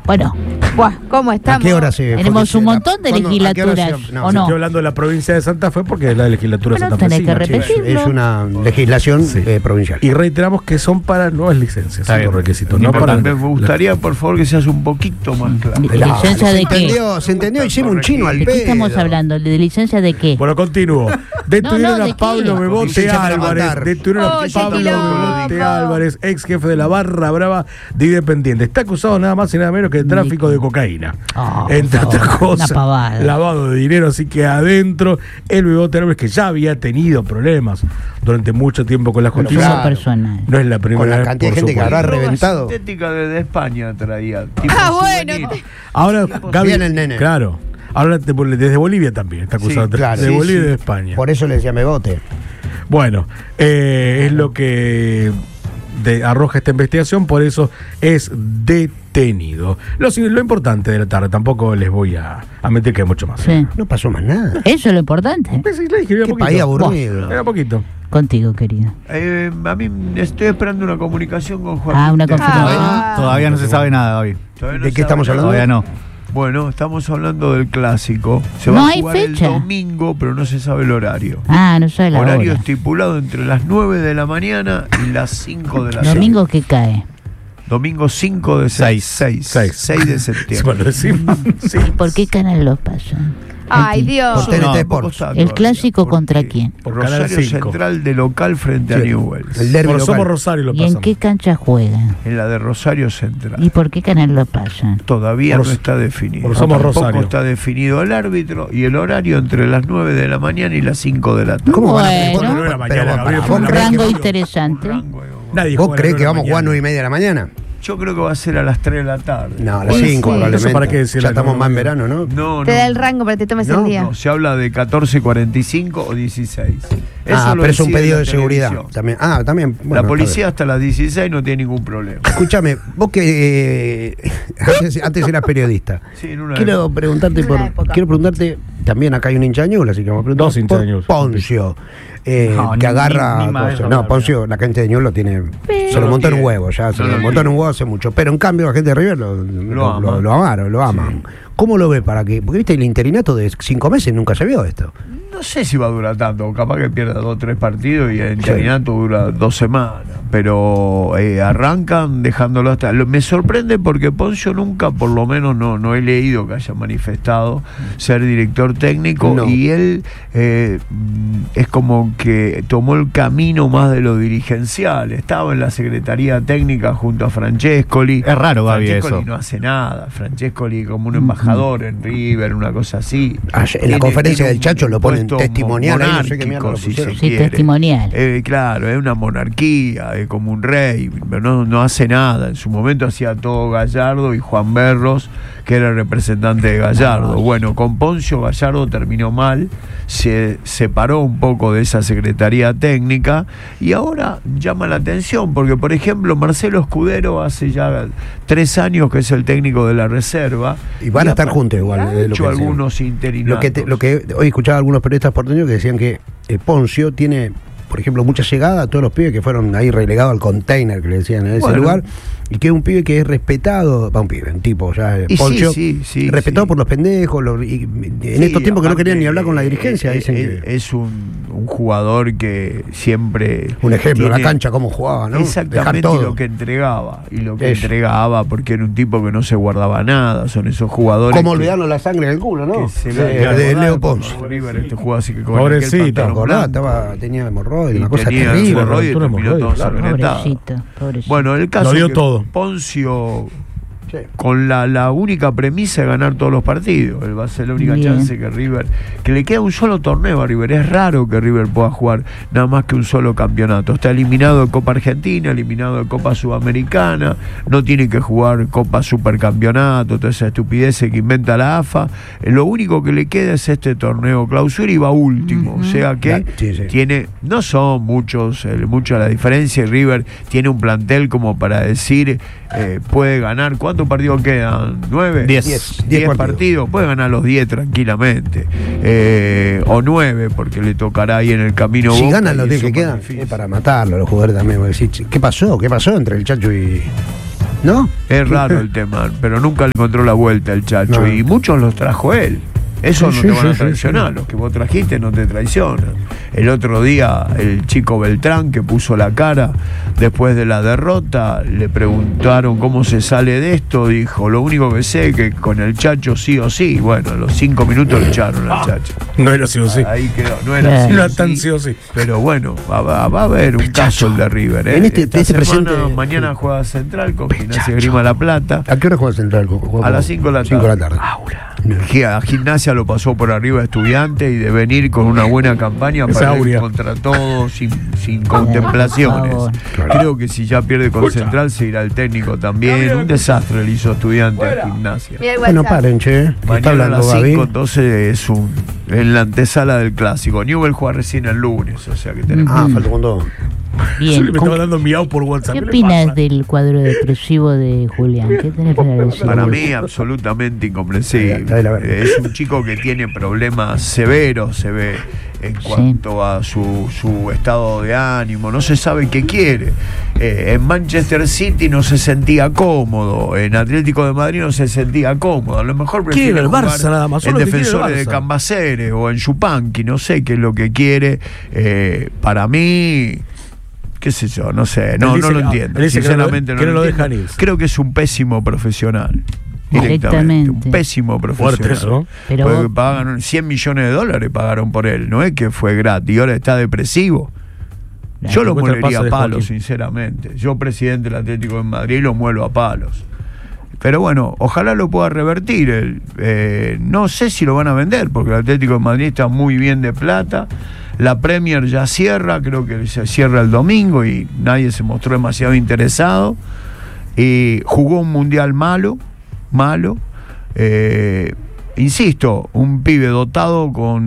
Bueno, Buah, ¿cómo estamos? ¿A qué hora se tenemos un montón de legislaturas, ¿o no? Estoy hablando de la provincia de Santa Fe porque es la legislatura Bueno, santafesina. tenés que repetirlo. Es una legislación provincial. Y reiteramos que son para nuevas licencias, los requisitos. No, No para me gustaría, por favor, que seas un poquito más claro. ¿Licencia de qué? Se entendió, hicimos un chino al ¿De qué pedo. estamos hablando? ¿De licencia de qué? Bueno, continúo. Detuvieron No, ¿de a Pablo qué? Bebote Licencia para Álvarez. matar. Detuvieron a Oye, Pablo qué Bebote loco. Álvarez, ex jefe de la barra brava de Independiente. Está acusado nada más y nada menos que de tráfico de cocaína. Entre otras cosas, una pavada. lavado de dinero. Así que adentro, el Bebote Álvarez, que ya había tenido problemas durante mucho tiempo con la justicia. Uso personal. No es la primera Con la vez, cantidad de por gente que supuesto. habrá reventado. Sintética desde España traía. Tipo Bueno. souvenir. Ahora, Gaby, Bien el nene. Claro. Ahora desde Bolivia también está acusado. Sí, claro. De Sí, Bolivia sí. y de España. Por eso le decía Bebote. Bueno, es lo que arroja esta investigación, por eso es detenido. Lo importante de la tarde, tampoco les voy a mentir que hay mucho más. Sí. No pasó más nada. Eso es lo importante. Pues sí, le dije, era Qué poquito. país aburrido. Era poquito. Contigo, querido. A mí estoy esperando una comunicación con Juan. Una confirmación. Todavía no se sabe nada, Gaby. ¿De qué estamos hablando? Todavía no. Bueno, estamos hablando del clásico. Se No va a hay jugar fecha. el domingo, pero no se sabe el horario. No sabe la Horario hora. estipulado entre las 9 de la mañana y las 5 de la tarde. Domingo que cae. Domingo 5 de 6 de septiembre. Bueno, decimos, sí. ¿Por qué canal lo pasan? Ay, Dios. Por TNT No, Sports. poco está ¿El todavía, clásico porque contra quién? Por Canal Rosario 5. Central de local frente a Sí. Newell's. El derbi Bueno, somos local. Rosario y lo ¿Y en pasamos. qué cancha juegan? En la de Rosario Central. ¿Y por qué canal lo pasan? Todavía Por- no está definido. por somos Tampoco Rosario. está definido el árbitro y el horario entre las 9 de la mañana y las 5 de la tarde. ¿Cómo van a Bueno. jugar? Nueve de la mañana, Pero Gabriel, vos fue Un una creés rango que- interesante. Nadie ¿Vos juega a creés las que 9 de la vamos a jugar mañana. 9:30 de la mañana? Yo creo que va a ser a las 3 de la tarde. No, a las Sí, 5 sí. probablemente. ¿Eso para qué decir Ya las estamos 9? más en verano, ¿no? No, Te no. da el rango para que te tomes No, el día. No, se habla de 14:45 o 16. Eso lo Pero es un decide pedido la de seguridad. televisión. También. También. Bueno, La está policía bien. hasta las 16 no tiene ningún problema. Escúchame, vos que antes eras periodista. Sí, en una Quiero época. preguntarte En una época. también acá hay un hincha de Ñuble, así que vamos a preguntar Dos hinchas de por Ñuble. Poncio, No, que ni agarra más cosas. eso, No, la Poncio, la gente de Ñuble lo tiene, se lo montó en un huevo, ya se No lo lo montó en un quiere. huevo hace mucho, pero en cambio la gente de River lo amaron, lo aman. ¿Cómo lo ve para que? Porque viste el interinato de 5 meses nunca se vio esto. No sé si va a durar tanto, capaz que pierda 2 o 3 partidos y el interinato dura 2 semanas, pero arrancan dejándolo hasta... Me sorprende porque Poncio nunca, por lo menos no he leído que haya manifestado ser director técnico. No. Y él es como que tomó el camino más de lo dirigencial, estaba en la Secretaría Técnica junto a Francescoli. Es raro, Gaby, Francescoli eso. no hace nada, Francescoli como un embajador en River, una cosa así. En la conferencia del un Chacho lo ponen puesto testimonial, ahí no sé qué mierda lo monárquico, si se pusieron. Sí, quiere. testimonial. Claro, es una monarquía, es como un rey, pero no hace nada. En su momento hacía todo Gallardo y Juan Berros, que era el representante de Gallardo. Bueno, con Poncio Gallardo terminó mal, se separó un poco de esa secretaría técnica y ahora llama la atención porque, por ejemplo, Marcelo Escudero hace ya 3 años que es el técnico de la reserva. Y van a estar juntos igual. Ha es lo hecho que decían. algunos interinatos. Lo que hoy escuchaba a algunos periodistas porteños que decían que Poncio tiene, por ejemplo, mucha llegada a todos los pibes que fueron ahí relegados al container, que le decían en ese Bueno. lugar, y que es un pibe que es respetado, un tipo ya, Y Poncio, sí, respetado sí. por los pendejos, y en estos tiempos que no querían ni hablar con la dirigencia, dicen que es un jugador que siempre... un ejemplo, tiene la cancha, cómo jugaba, ¿no? Exactamente, Dejar todo. y lo que entregaba. Y lo que Eso. entregaba, porque era un tipo que no se guardaba nada. Son esos jugadores. ¿Cómo que- olvidarnos la sangre del culo, no? que se Sí, le de acordaba Leo cuando Poncio. River jugador así que con Pobrecito, aquel pantalón ¿Acordás? blanco. Tenía hemorroides, Y una cosa tenía terrible. hemorroides, Una terminó todo hemorroide, claro. ensangrentado. Pobrecito. Bueno, el caso Lo dio es que todo. Poncio, Sí. con la única premisa de ganar todos los partidos. Él va a ser la única Bien. chance que River, que le queda un solo torneo a River. Es raro que River pueda jugar nada más que un solo campeonato. Está eliminado de Copa Argentina, eliminado de Copa Sudamericana, no tiene que jugar Copa Supercampeonato, toda esa estupidez que inventa la AFA. Lo único que le queda es este torneo clausura y va último. O sea que Sí, sí. tiene, no son mucha la diferencia, y River tiene un plantel como para decir puede ganar. ¿Cuántos partidos quedan? ¿9? 10. 10 partidos. Puede ganar los 10 tranquilamente. O 9, porque le tocará ahí en el camino. Si Boca, ganan los y 10 eso que es más quedan, difícil. es para matarlo, los jugadores también. Porque decís, ¿qué pasó? ¿Qué pasó entre el Chacho y ¿No? Es raro el tema, pero nunca le encontró la vuelta el Chacho. No. Y muchos los trajo él. Eso Sí, no sí, te van a sí, traicionar. sí. Los que vos trajiste no te traicionan. El otro día, el chico Beltrán, que puso la cara después de la derrota, le preguntaron cómo se sale de esto. Dijo: lo único que sé es que con el Chacho sí o sí. Bueno, a los 5 minutos le echaron al Chacho. No era sí o sí. Ahí quedó. No era Claro. así. No era tan sí o sí. Pero bueno, va a haber un caso el de River. En este Esta semana, presente- mañana juega Central con Gimnasia Grima La Plata. ¿A qué hora juega Central? A las 5 de la tarde. 5 de la tarde. A Gimnasia lo pasó por arriba Estudiante y de venir con una buena campaña Esa para ir Aurea. contra todo sin contemplaciones. por favor. Claro. Creo que si ya pierde con Central se irá el técnico también. Un desastre le hizo Estudiante a Gimnasia. Mira el Bueno, WhatsApp. paren, che. Está Mañana a hablando las 5 Gaby. entonces en la antesala del clásico. Newell juega recién el lunes, o sea que tenemos. Ah, falta un montón. Bien. Me estaba dando miau por WhatsApp. ¿Qué le opinas pasa? del cuadro depresivo de Julián? ¿Qué tenés para decir? Para mí, absolutamente incomprensible. Está de la verga. Es un chico que tiene problemas severos, se ve en cuanto a su estado de ánimo. No se sabe qué quiere. En Manchester City no se sentía cómodo. En Atlético de Madrid no se sentía cómodo. A lo mejor prefiere Quiere el jugar Barça nada más, en solo que quiere el Defensores de Barça. Cambaceres o en Yupanqui. No sé qué es lo que quiere. Para mí... qué sé yo, no sé, no Él dice lo que- entiendo. él dice que Sinceramente que no lo entiendo. dejan ir. Creo que es un pésimo profesional. Directamente. Un pésimo profesional. Fuerte eso, ¿no? Pero Porque vos- pagaron $100 millones pagaron por él. No es que fue gratis y ahora está depresivo. Claro, Yo lo cuesta el molería pase a de palos, Joaquín. sinceramente. Yo, presidente del Atlético de Madrid, lo muelo a palos. Pero bueno, ojalá lo pueda revertir. No sé si lo van a vender, porque el Atlético de Madrid está muy bien de plata. La Premier ya cierra, creo que se cierra el domingo y nadie se mostró demasiado interesado. Jugó un mundial malo. Insisto, un pibe dotado con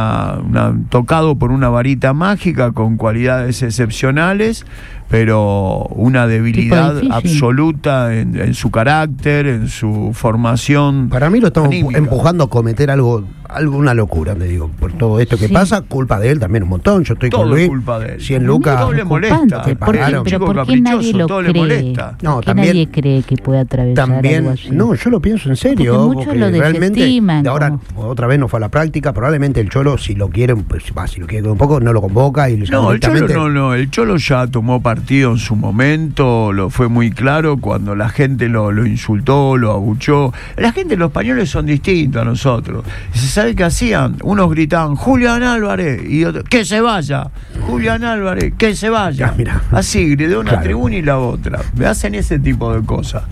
tocado por una varita mágica, con cualidades excepcionales, pero una debilidad difícil. absoluta en su carácter, en su formación. Para mí lo estamos anímica. empujando a cometer una locura, te digo. Por todo esto que Sí. pasa, culpa de él también un montón. Yo estoy Todo con es Luis. culpa de él. 100 lucas. Todo le molesta. Preocupante. ¿Por qué? Pagaron. Pero Chico ¿por qué nadie caprichoso, lo todo le cree? molesta. No, ¿Por qué también- nadie cree que puede atravesar algo También, así? no, yo lo pienso en serio. Porque muchos lo realmente, desestiman, de ahora, como- otra vez no fue a la práctica. Probablemente el Cholo, si lo quieren, pues si lo quiere un poco, no lo convoca y No, el Cholo directamente- no. El Cholo ya tomó partido en su momento, lo fue muy claro cuando la gente lo insultó, lo abuchó. La gente, los españoles son distintos a nosotros. ¿Se sabe qué hacían? Unos gritaban, Julián Álvarez, y otros, que se vaya. Julián Álvarez, que se vaya. Ya, mira. Así, de una Claro. tribuna y la otra. Me hacen ese tipo de cosas.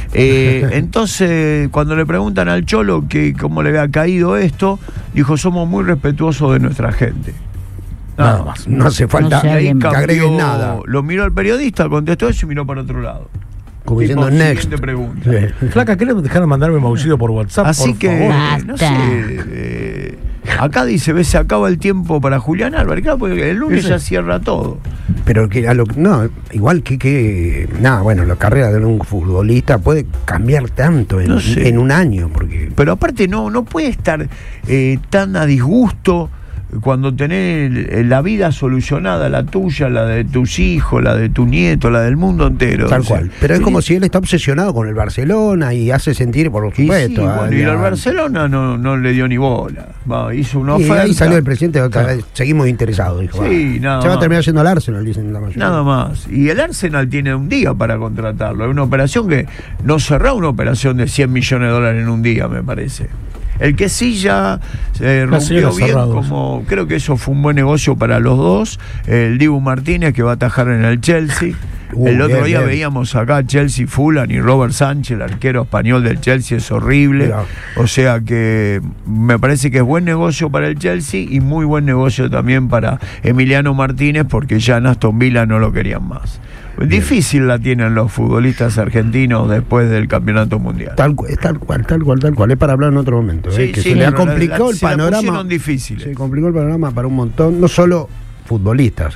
Entonces, cuando le preguntan al Cholo que cómo le había caído esto, dijo, somos muy respetuosos de nuestra gente. Nada más. No hace falta No se Y ahí hablen que más. agreguen nada. Lo miró el periodista, contestó eso y miró para otro lado. Como Tipo, diciendo next. siguiente pregunta. Sí. Flaca, ¿querés dejar de mandarme maullido por WhatsApp? Así por que, favor? no Basta. sé. Acá dice, se acaba el tiempo para Julián Álvarez. Claro, porque el lunes ya cierra todo. Pero que no, igual que nada, bueno, la carrera de un futbolista puede cambiar tanto No sé. en un año, porque Pero aparte no puede estar tan a disgusto cuando tenés la vida solucionada, la tuya, la de tus hijos, la de tu nieto, la del mundo entero. tal O sea, cual. Pero es como si él está obsesionado con el Barcelona y hace sentir, por Y sí, supuesto. bueno, y al Barcelona no le dio ni bola. Hizo una Y oferta. ahí salió el presidente, otra vez, seguimos interesados, dijo. Sí, nada se va a más. terminar yendo al Arsenal, dicen la mayoría. Nada más. Y el Arsenal tiene un día para contratarlo. Es una operación que no cerró una operación de $100 millones en un día, me parece. El que sí ya se La señora rompió bien, Cerrados. como creo que eso fue un buen negocio para los dos. El Dibu Martínez, que va a atajar en el Chelsea. El otro bien, día bien. veíamos acá Chelsea Fulham y Robert Sánchez, el arquero español del Chelsea, es horrible. Mirá. O sea que me parece que es buen negocio para el Chelsea y muy buen negocio también para Emiliano Martínez, porque ya en Aston Villa no lo querían más. Difícil la tienen los futbolistas argentinos después del campeonato mundial. Tal cual. Es para hablar en otro momento. Sí, que sí, se le ha pero complicado el se la panorama. pusieron difíciles. Se complicó el panorama para un montón, no solo futbolistas.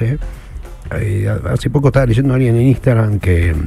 Hace poco estaba leyendo a alguien en Instagram que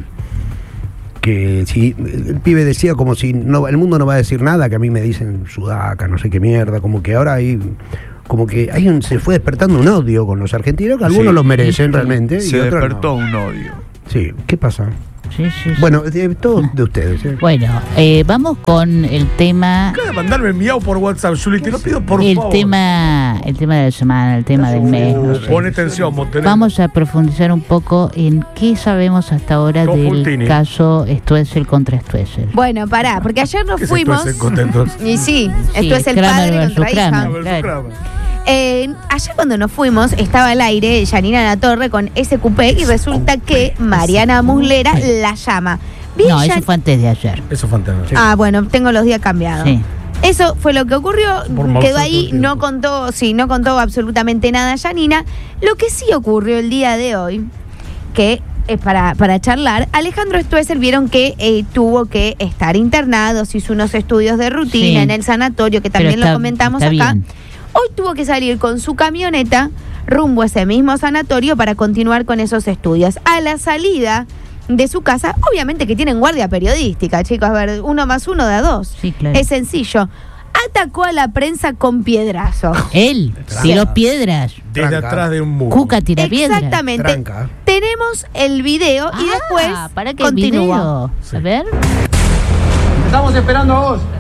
si el pibe decía como si el mundo no va a decir nada, que a mí me dicen sudaca, no sé qué mierda, como que ahora se fue despertando un odio con los argentinos, que algunos Sí. los merecen realmente. Se y otros despertó no. un odio. Sí, ¿qué pasa? Sí, sí. Bueno, todo de ustedes. Bueno, vamos con el tema. Acaba de mandarme miau por WhatsApp, Juli, te lo pido por El favor. tema de la semana, el tema del mes. no sé. Pone atención, Montenegro. Vamos a profundizar un poco en qué sabemos hasta ahora Con del Fultini. caso Stoessel contra Stoessel. Bueno, pará, porque ayer nos ¿Qué es fuimos. esto, ese contentos? Y sí, esto es el Kramer padre versus contra hija. Kramer. Claro. Ayer cuando nos fuimos estaba al aire Janina Latorre con SQP y resulta que Mariana Muslera la llama. Bien, No, eso fue antes de ayer. Eso fue antes. Ah, bueno, tengo los días cambiados. Sí. Eso fue lo que ocurrió, Por mal quedó todo ahí, el no tiempo. contó absolutamente nada Janina. Lo que sí ocurrió el día de hoy, que es para charlar, Alejandro Stoessel vieron que tuvo que estar internado, se hizo unos estudios de rutina Sí. en el sanatorio, que Pero también está- lo comentamos está acá. bien. Hoy tuvo que salir con su camioneta rumbo a ese mismo sanatorio para continuar con esos estudios. A la salida de su casa, obviamente que tienen guardia periodística, chicos, a ver, 1 más 1 da 2. Sí, claro. Es sencillo. Atacó a la prensa con piedrazo. Él tiró piedras. Desde Tranca. atrás de un muro. Cuca tira piedras. Exactamente. Tranca. Tenemos el video y después ¿para qué continúa. video? Sí. A ver. Estamos esperando a vos.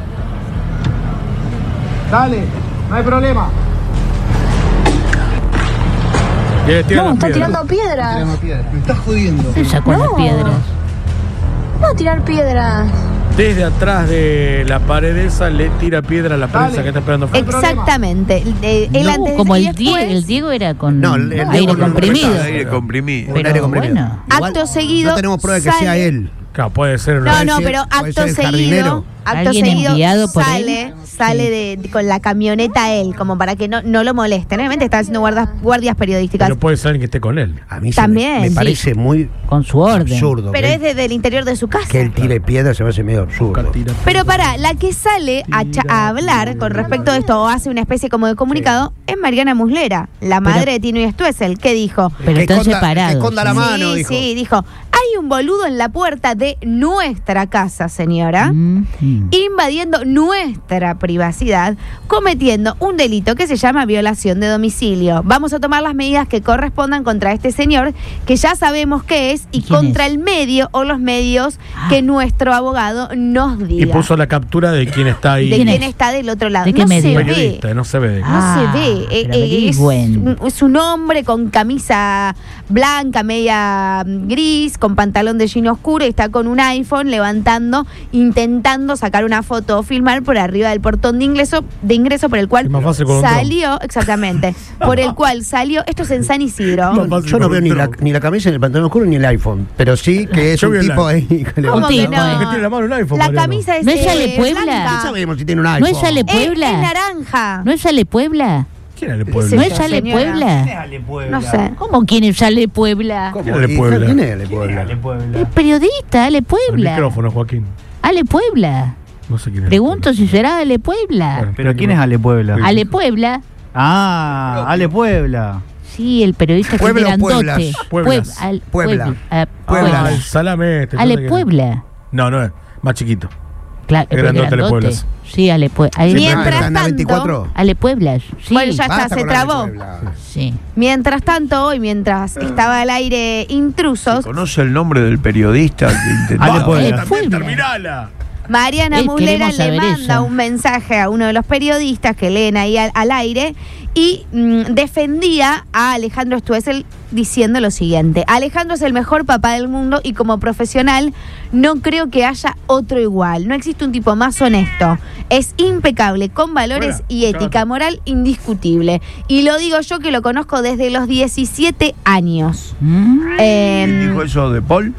Dale, no hay problema. Tira las piedras. piedras. Me estás jodiendo. Se sacó las piedras. No, tirar piedras. Desde atrás de la pared esa le tira piedra a la prensa Dale. que está esperando afuera. Exactamente. Él No, antes como y el Diego, después, el Diego era con No, el aire Diego no, comprimido. Aire comprimido. Un Pero aire comprimido. bueno. Acto seguido, No tenemos prueba de que sale- sea él. Claro, puede ser una. No, ser- pero puede acto ser el seguido, jardinero. acto ¿Alguien seguido enviado por sale él? con la camioneta él, como para que no lo molesten. Obviamente está haciendo guardias periodísticas. Pero puede ser alguien que esté con él. A mí También, me sí. parece muy Con su orden. absurdo. Pero que, es desde el interior de su casa. que él tire piedra se me hace medio absurdo. Pero para, la que sale a hablar con respecto a esto o hace una especie como de comunicado es Mariana Muslera, la madre de Tino y Stoessel, que dijo. Pero Que están esconda- separados. que esconda la mano, dijo. Sí, dijo, hay un boludo en la puerta de nuestra casa, señora, invadiendo nuestra privacidad, cometiendo un delito que se llama violación de domicilio. Vamos a tomar las medidas que correspondan contra este señor, que ya sabemos qué es, y ¿Quién contra es? el medio o los medios que nuestro abogado nos diga. Y puso la captura de quién está ahí. de ¿Quién quién es? está del otro lado. ¿De qué no medio? se ve. Periodista, no se ve. Ah, No se ve. pero averigüen. Es un hombre con camisa blanca, media gris, con pantalón de jean oscuro y está con un iPhone intentando sacar una foto o filmar por arriba del portón de ingreso por el cual Es más fácil con un dron. salió, exactamente, por el cual salió, esto es en San Isidro. Más fácil Yo no con veo un ni dron. la camisa, ni el pantalón oscuro, ni el iPhone. Pero sí que es Yo un vi el tipo ahí. que le ¿Cómo va- que tipo, no? que tiene la mano en iPhone, La Mariano. camisa es ¿No es Ale Puebla? blanca. ¿Qué sabemos si tiene un iPhone? ¿No es Ale Es Puebla? naranja. ¿No es Ale Puebla? ¿Quién era el ¿Qué pueblo? sé ¿No yo, es Ale señora? Puebla? No sé. ¿Cómo quién es Ale Puebla? ¿Cómo? ¿Quién es Ale ¿Y Puebla? ¿Quién es Ale Puebla? El periodista, Ale El Puebla. micrófono, Joaquín. Ale Puebla. No sé quién es. Pregunto si será Ale Puebla. Bueno. Pero ¿quién es Ale Puebla? Sí. Ale Puebla. Ah, Ale Puebla. Sí, el periodista que ¿Puebla o es grandote. Pueblas? Pueblas. Puebla. Puebla. Ah, el salame este. Ale yo sé quién es. Puebla. No, no es. Más chiquito. Claro, El el grandote Ale grandote. Pueblas. Sí, Ale Puebla. Mientras ¿Está en la tanto- 24? Ale Pueblas. Sí. Bueno, ya está, Basta se con Ale trabó. Puebla. Sí. Mientras tanto, hoy, mientras estaba al aire Intrusos, ¿Conoce el nombre del periodista que intentó? Ale Puebla. También Puebla. terminala. Mariana Muslera queremos le saber manda eso. un mensaje a uno de los periodistas que leen ahí al aire y defendía a Alejandro Stoessel diciendo lo siguiente: Alejandro es el mejor papá del mundo y como profesional no creo que haya otro igual. No existe un tipo más honesto. Es impecable, con valores Fuera, y ética cállate. moral indiscutible. Y lo digo yo que lo conozco desde los 17 años. ¿Quién dijo eso de Paul?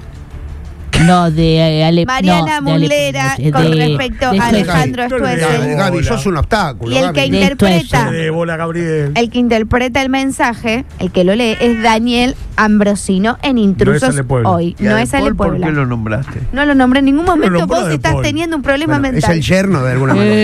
No, de Ale Mariana no, de Ale- Muslera de- con de- respecto de a Stoessel. Alejandro Stoessel. Gaby, sos un obstáculo. Y el que Gaby. De interpreta De bola, Gabriel. el que interpreta el mensaje, el que lo lee, es Daniel Ambrosino en Intrusos No es Ale Puebla. hoy. ¿Y a No de es Ale Paul por Puebla. qué lo nombraste? No lo nombré en ningún lo momento. nombró Vos de estás Paul. teniendo un problema Bueno, es mental. el yerno de alguna manera.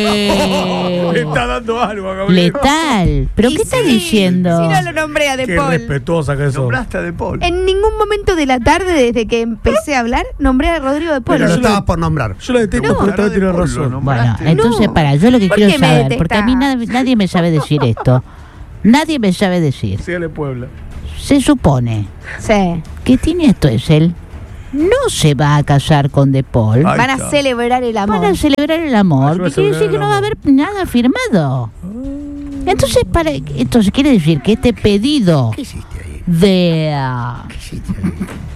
Le está dando algo a Gabriel. Letal. ¿Pero Y qué estás sí, diciendo? Si no lo nombré a De Qué Paul. respetuosa que eso. ¿Nombraste a de Paul? En ningún momento de la tarde, desde que empecé a hablar, nombré a Rodrigo De Paul. Pero lo yo estabas por nombrar. Yo la detengo, No. pero tal vez tiene Ahora de razón. Paul, Bueno, nombraste. entonces No. para, yo lo que ¿Por quiero qué me saber, detestás? porque a mí nadie me sabe decir esto. Nadie me sabe decir. Sí, Ale Puebla. Se supone Sí. que tiene Stoessel no se va a casar con De Paul. Ahí Van a está. celebrar el amor. Para celebrar el amor. Ayuda a Que quiere decir celebrar que el no va a amor. haber nada firmado. Entonces quiere decir que este pedido ¿Qué hiciste ahí? de ¿Qué hiciste ahí?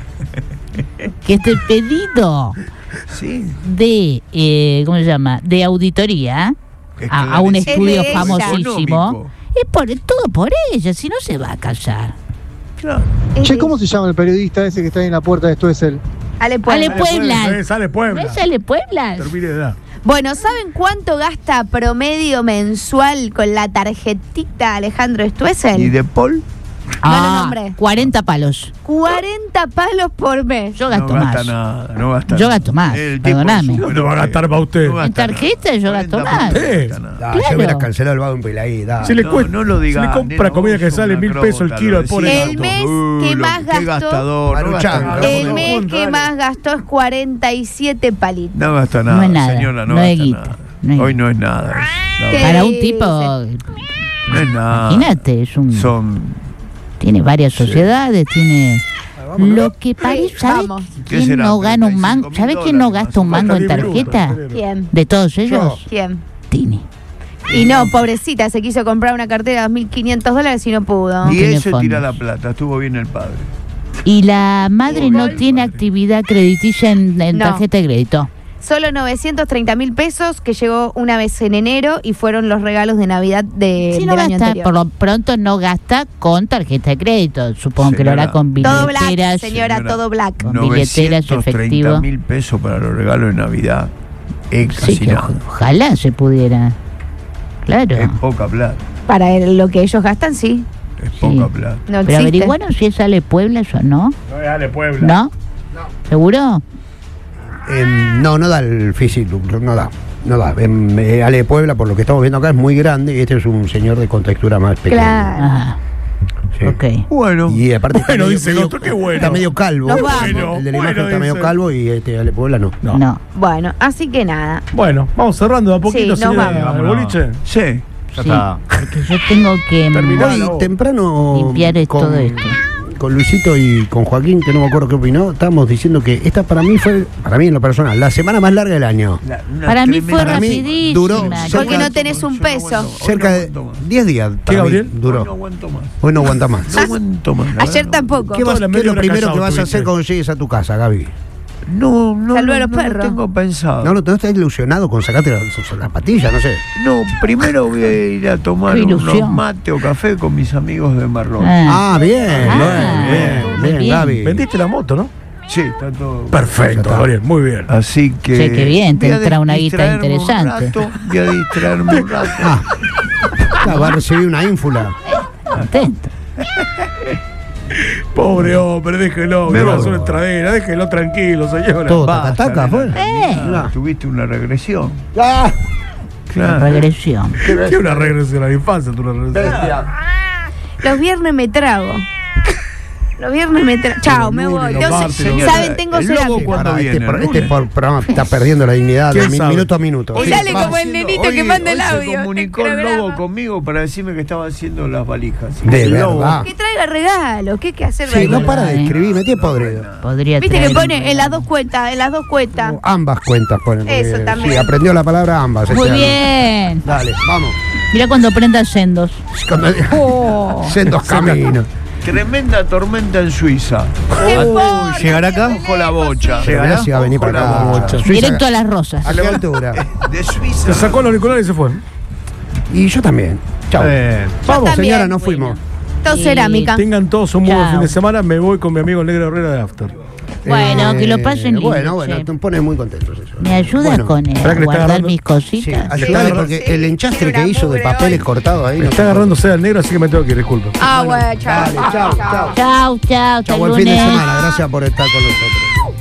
que este pedido Sí. de ¿cómo se llama? De auditoría a un Esclarecer. estudio Es de ella. famosísimo Económico. es todo por ella, si no se va a casar. Claro. Che, ¿cómo se llama el periodista ese que está ahí en la puerta de Stoessel? Ale Puebla. Ale Puebla. Sale Puebla. ¿No sale Puebla? Termine de edad. Bueno, ¿saben cuánto gasta promedio mensual con la tarjetita Alejandro Stoessel? ¿Y De Paul? No lo nombré. 40 palos. 40 palos por mes. Yo No gasto gasta más. nada, no gasta Yo nada. gasto más, El tipo perdoname. es un ¿Dónde va a gastar para usted? no gasta En tarjeta nada. yo gasto 40 más. no gasta nada. Ah, Claro. Yo hubiera cancelado el vago en Pelaí. Se le No, cuesta, no lo diga, se le compra nena, comida vos que sos sale una 1.000 pesos el crota, kilo lo al pobre decís. El gato. mes que más qué gastó- gastador, no gasta Maruchan, nada. El no, mes no, que dale. más gastó es 47 palitos. No gasta nada, No es nada, señora, no no es gasta guita, nada. no es Hoy guita. no es nada. eso, la ¿Qué? verdad. Para un Sí, tipo, No es nada. imagínate, es un Son. tiene varias sociedades, tiene lo que parece, ¿sabe Vamos. ¿Qué quién será? no gana un mango? 35.000 ¿Sabe quién no dólares, gasta un más o mango en menos. tarjeta? ¿Quién? De todos ellos, ¿Quién? Tini. Y no, pobrecita, se quiso comprar una cartera de $2.500 y no pudo. Y tiene eso es tirar fondos. la plata, estuvo bien el padre. Y la madre no Gol. tiene actividad crediticia en No. tarjeta de crédito. Solo 930.000 pesos que llegó una vez en enero y fueron los regalos de Navidad Si no del año gasta, anterior. por lo pronto no gasta con tarjeta de crédito. Supongo que lo hará Señora. con Todo black, billeteras. señora, todo black. Con billeteras, efectivo. 930.000 pesos para los regalos de Navidad. Es Sí, casi que nada. ojalá se pudiera. Claro. Es poca plata. Para lo que ellos gastan, sí. Es poca plata. No Pero existe. averiguaron si es Ale Puebla o no. No, dale Puebla. ¿No? ¿Seguro? No da el físico, no da. No da. Ale Puebla, por lo que estamos viendo acá, es muy grande y este es un señor de contextura más pequeña. Claro. Ah, Sí. ok. Bueno, Y aparte está Bueno, medio- dice el otro, qué bueno. Está medio calvo. Nos vamos. El de la imagen Bueno, está medio dice. calvo y este Ale Puebla no. No. No. Bueno, así que nada. Bueno, vamos cerrando de a poquito, Sí, nos señora, vamos. el boliche. sí. Ya Sí, está. porque yo tengo que Terminó. Hoy no. temprano limpiar todo esto. con Luisito y con Joaquín, que no me acuerdo qué opinó, estábamos diciendo que esta para mí en lo personal, la semana más larga del año. Para mí fue Para mí rapidísima. duró Porque no tenés un peso. Cerca de 10 días. para mí Gabriel? duró. No aguanto más. Hoy no aguanta más. No aguanto más. la Ayer verdad, tampoco. ¿Qué, Toda la qué es media lo hora primero callado que vas a tuviste. hacer cuando llegues a tu casa, Gaby? No, no, Saludar a no, los no perros. tengo pensado. No estás ilusionado con sacarte las patillas, no sé. No, primero voy a ir a tomar Qué unos ilusión. mate o café con mis amigos de Marrón. Ah, bien, Ah, bien, muy bien, bien. Gaby. Vendiste la moto, ¿no? Sí, está todo. Perfecto, Ya está. Gabriel, muy bien. Así que. Che, qué bien, te voy a entra una guita distraerme un interesante. rato, voy a distraerme un rato. Claro, va a recibir una ínfula. Contento. Pobre hombre, déjelo, Me que va a voy. su entradera, déjelo tranquilo, señora. Todo Basta, taca-taca, fue. nena, Tuviste una regresión. Ah, Claro. Regresión. ¿Qué una regresión a la infancia? Tú una regresión. Los viernes me trago. Los viernes me trago. Chao, me lunes, voy. los Tengo- martes, señora, ¿Saben? Tengo el lobo cerámica. cuando Pará, viene, el lunes. programa está perdiendo la dignidad de ¿Quién sabe? minuto a minuto. Y Sí, dale vamos. como el nenito que Hoy- manda el hoy audio. Se comunicó el el programa. lobo conmigo para decirme que estaba haciendo las valijas. De El lobo. verdad. Que traiga regalos. ¿Qué hay que hacer? Sí, Bailando? no para de escribir, me tiene podrido. Podría Viste que traer- pone en las dos cuentas, en las dos cuentas. Ambas cuentas ponen. Eso porque, también. Sí, aprendió la palabra ambas. Muy este año. bien. Dale, vamos. Mira cuando prendas sendos. Cuando- Oh. Sendos caminos. Tremenda tormenta en Suiza. ¿Llegará acá? Ojo la bocha. Mirá si va a venir para acá. Ojo la bocha. Suiza, Directo a las rosas. ¿A qué altura? De Suiza. Se sacó los auriculares y se fue. Y yo también. Chao. Vamos, también. señora, nos fuimos. Todo cerámica. Tengan todos un muy buen Chao. fin de semana. Me voy con mi amigo el Negro Herrera de After. Bueno, que lo pasen lindo, Bueno, che. te pones muy contentos eso. ¿Me ayudas Bueno, con ¿Esperá que le está guardar agarrando? mis Sí, cositas? ayúdale Sí. porque Sí. el enchastre Tiene que hizo una de mugre papeles hoy. cortados ahí. Me no está sé. agarrando seda el negro, así que me tengo que ir, disculpe. Ah, bueno, chao. Dale, chao, chao. Chao, chao, hasta Chao, el buen fin de lunes. semana. Gracias por estar con nosotros.